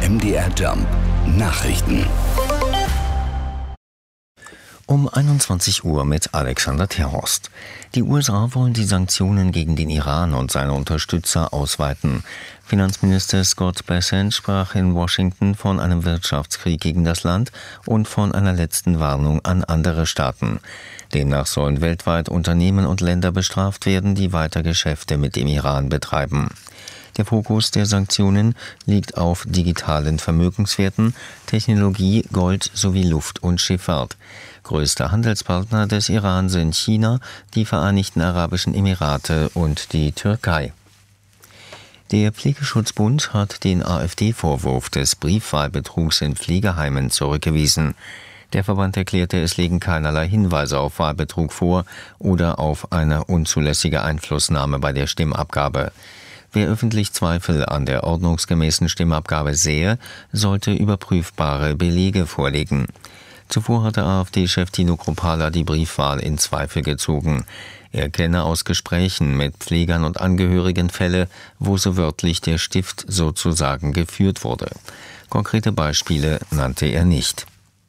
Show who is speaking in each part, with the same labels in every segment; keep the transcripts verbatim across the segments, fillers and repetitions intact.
Speaker 1: M D R Jump Nachrichten.
Speaker 2: Um einundzwanzig Uhr mit Alexander Terhorst. Die U S A wollen die Sanktionen gegen den Iran und seine Unterstützer ausweiten. Finanzminister Scott Bessent sprach in Washington von einem Wirtschaftskrieg gegen das Land und von einer letzten Warnung an andere Staaten. Demnach sollen weltweit Unternehmen und Länder bestraft werden, die weiter Geschäfte mit dem Iran betreiben. Der Fokus der Sanktionen liegt auf digitalen Vermögenswerten, Technologie, Gold sowie Luft- und Schifffahrt. Größte Handelspartner des Iran sind China, die Vereinigten Arabischen Emirate und die Türkei. Der Pflegeschutzbund hat den AfD-Vorwurf des Briefwahlbetrugs in Pflegeheimen zurückgewiesen. Der Verband erklärte, es liegen keinerlei Hinweise auf Wahlbetrug vor oder auf eine unzulässige Einflussnahme bei der Stimmabgabe. Wer öffentlich Zweifel an der ordnungsgemäßen Stimmabgabe sähe, sollte überprüfbare Belege vorlegen. Zuvor hatte AfD-Chef Tino Kruppala die Briefwahl in Zweifel gezogen. Er kenne aus Gesprächen mit Pflegern und Angehörigen Fälle, wo so wörtlich der Stift sozusagen geführt wurde. Konkrete Beispiele nannte er nicht.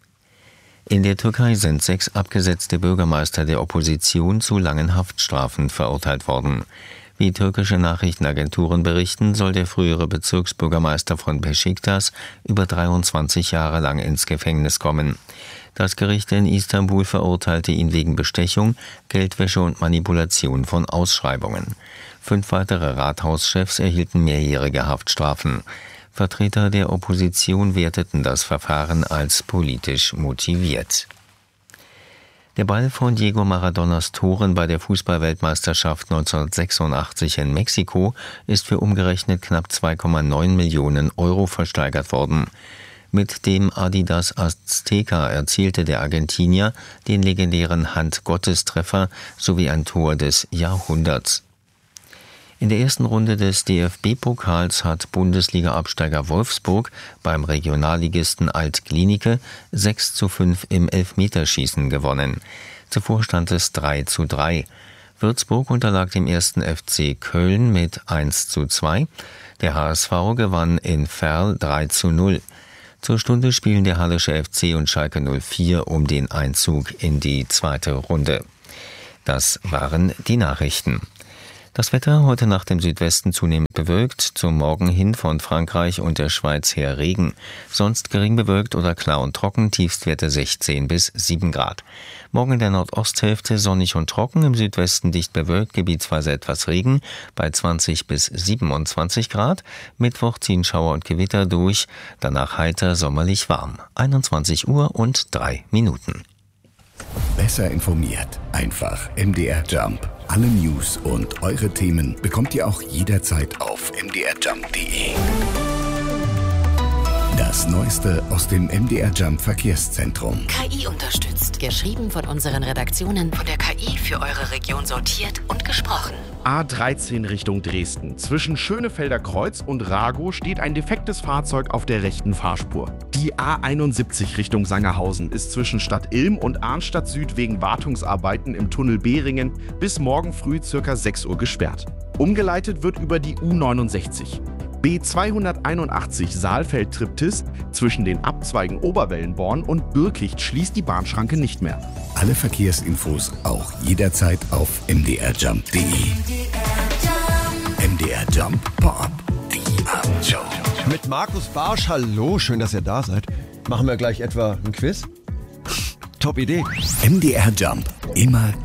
Speaker 2: In der Türkei sind sechs abgesetzte Bürgermeister der Opposition zu langen Haftstrafen verurteilt worden. Wie türkische Nachrichtenagenturen berichten, soll der frühere Bezirksbürgermeister von Beşiktaş über dreiundzwanzig Jahre lang ins Gefängnis kommen. Das Gericht in Istanbul verurteilte ihn wegen Bestechung, Geldwäsche und Manipulation von Ausschreibungen. Fünf weitere Rathauschefs erhielten mehrjährige Haftstrafen. Vertreter der Opposition werteten das Verfahren als politisch motiviert. Der Ball von Diego Maradonas Toren bei der Fußball-Weltmeisterschaft neunzehnhundertsechsundachtzig in Mexiko ist für umgerechnet knapp zwei Komma neun Millionen Euro versteigert worden. Mit dem Adidas Azteca erzielte der Argentinier den legendären Hand-Gottes-Treffer sowie ein Tor des Jahrhunderts. In der ersten Runde des D F B-Pokals hat Bundesliga-Absteiger Wolfsburg beim Regionalligisten Alt-Glienicke sechs zu fünf im Elfmeterschießen gewonnen. Zuvor stand es drei zu drei. Würzburg unterlag dem ersten F C Köln mit eins zu zwei. Der H S V gewann in Verl drei zu null. Zur Stunde spielen der Hallische F C und Schalke null vier um den Einzug in die zweite Runde. Das waren die Nachrichten. Das Wetter heute Nacht im Südwesten zunehmend bewölkt, zum Morgen hin von Frankreich und der Schweiz her Regen. Sonst gering bewölkt oder klar und trocken, Tiefstwerte sechzehn bis sieben Grad. Morgen in der Nordosthälfte sonnig und trocken, im Südwesten dicht bewölkt, gebietsweise etwas Regen, bei zwanzig bis siebenundzwanzig Grad. Mittwoch ziehen Schauer und Gewitter durch, danach heiter sommerlich warm. einundzwanzig Uhr und drei Minuten.
Speaker 1: Besser informiert, einfach M D R Jump. Alle News und eure Themen bekommt ihr auch jederzeit auf m d r jump punkt d e. Das Neueste aus dem M D R Jump Verkehrszentrum.
Speaker 3: K I unterstützt. Geschrieben von unseren Redaktionen. Von der K I für eure Region sortiert und gesprochen.
Speaker 4: A dreizehn Richtung Dresden. Zwischen Schönefelder Kreuz und Ragow steht ein defektes Fahrzeug auf der rechten Fahrspur. Die A einundsiebzig Richtung Sangerhausen ist zwischen Stadt Ilm und Arnstadt Süd wegen Wartungsarbeiten im Tunnel Behringen bis morgen früh ca. sechs Uhr gesperrt. Umgeleitet wird über die U neunundsechzig. B zweihunderteinundachtzig Saalfeld-Triptis zwischen den Abzweigen Oberwellenborn und Birkicht schließt die Bahnschranke nicht mehr.
Speaker 1: Alle Verkehrsinfos auch jederzeit auf m d r jump punkt d e. M D R Jump Pop, die Abendshow.
Speaker 5: Mit Markus Barsch, hallo, schön, dass ihr da seid. Machen wir gleich etwa ein Quiz? Top Idee.
Speaker 1: M D R Jump, immer